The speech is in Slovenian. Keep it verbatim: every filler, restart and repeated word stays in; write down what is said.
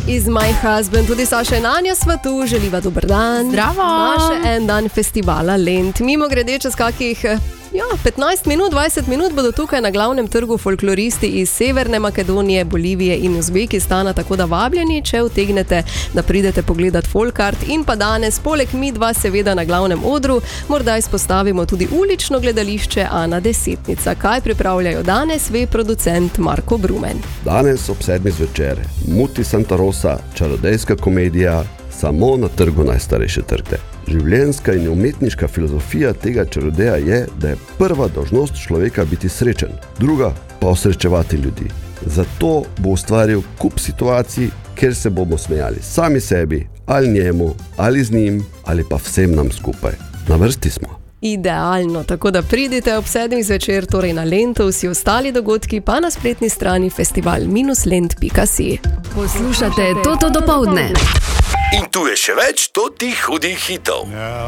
Iz My Husband, tudi Saša in Anja sva tu, želiva dober dan. Zdravo. Naše en dan festivala Lent. Mimo grede čez kakih ja, petnajst minut, dvajset minut bodo tukaj na glavnem trgu folkloristi iz Severne Makedonije, Bolivije in Uzbekistana, tako da vabljeni, če utegnete, da pridete pogledat folkart. In pa danes, poleg mi dva seveda na glavnem odru, morda izpostavimo tudi ulično gledališče Ana Desetnica. Kaj pripravljajo danes, ve producent Marko Brumen. Danes ob sedmi zvečer, Muti Santa Rosa, čarodejska komedija, samo na trgu najstarejše trte. Življenjska in umetniška filozofija tega čarodeja je, da je prva dolžnost človeka biti srečen, druga pa osrečevati ljudi. Zato bo ustvaril kup situacij, kjer se bomo smejali sami sebi, ali njemu, ali z njim, ali pa vsem nam skupaj. Na vrsti smo. Idealno, tako da pridite ob sedmih zvečer, torej na Lentu, vsi ostali dogodki pa na spletni strani festival lent pika si. Poslušate Toto dopoldne. In tu je še več totih hudih hitov.